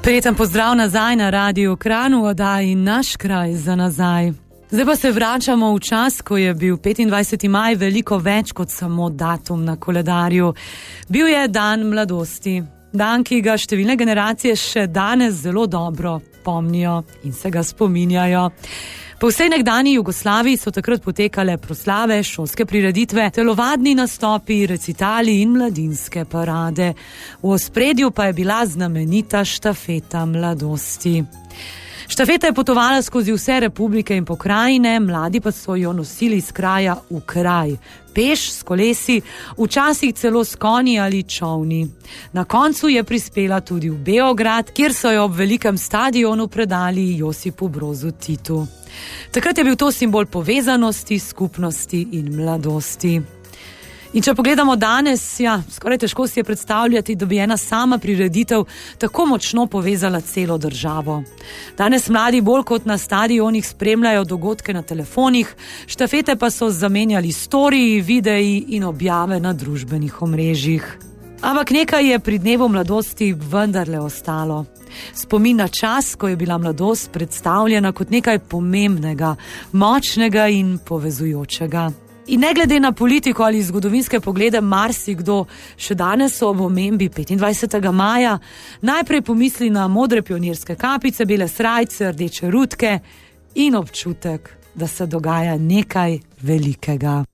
Prijeten pozdrav nazaj na Radiu Kranj v oddaji Naš kraj za nazaj. Zdaj pa se vračamo v čas, ko je bil 25. maj veliko več kot samo datum na koledarju. Bil je dan mladosti. Dan, ki ga številne generacije še danes zelo dobro pomnijo in se ga spominjajo. Po vsej nekdanji Jugoslaviji so takrat potekale proslave, šolske prireditve, telovadni nastopi, recitali in mladinske parade. V ospredju pa je bila znamenita štafeta mladosti. Štafeta je potovala skozi vse republike in pokrajine, mladi pa so jo nosili iz kraja v kraj. Peš, s kolesi, včasih celo s konji ali čolni. Na koncu je prispela tudi v Beograd, kjer so jo ob velikem stadionu predali Josipu Brozu Titu. Takrat je bil to simbol povezanosti, skupnosti in mladosti. In če pogledamo danes, skoraj težko si je predstavljati, da bi ena sama prireditev tako močno povezala celo državo. Danes mladi bolj kot na stadionih spremljajo dogodke na telefonih, štafete pa so zamenjali storiji, videi in objave na družbenih omrežjih. Ampak nekaj je pri dnevu mladosti vendarle ostalo. Spomin na čas, ko je bila mladost predstavljena kot nekaj pomembnega, močnega in povezujočega. In ne glede na politiko ali zgodovinske poglede, marsikdo še danes ob omembi 25. maja najprej pomisli na modre pionirske kapice, bele srajce, rdeče rutke in občutek, da se dogaja nekaj velikega.